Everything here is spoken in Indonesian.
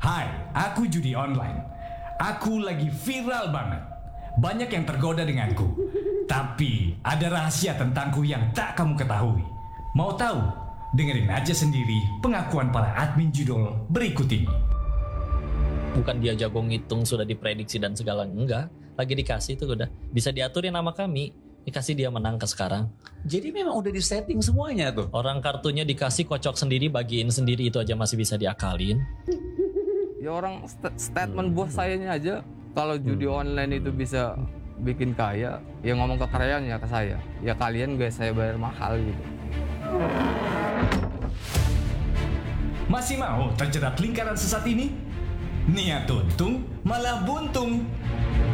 Hai, aku judi online. Aku lagi viral banget. Banyak yang tergoda denganku. Tapi ada rahasia tentangku yang tak kamu ketahui. Mau tahu? Dengerin aja sendiri pengakuan para admin judul berikut ini. Bukan dia jago ngitung sudah diprediksi dan segala, enggak. Lagi dikasih tuh udah bisa diaturin nama kami, dikasih dia menang ke sekarang. Jadi memang udah disetting semuanya tuh. Orang kartunya dikasih kocok sendiri, bagiin sendiri, itu aja masih bisa diakalin. Ya orang statement bos sayanya aja kalau judi online itu bisa bikin kaya, ya ngomong kekayaannya ke saya. Ya kalian guys saya bayar mahal gitu. Masih mau terjerat lingkaran sesat ini? Niat untung malah buntung.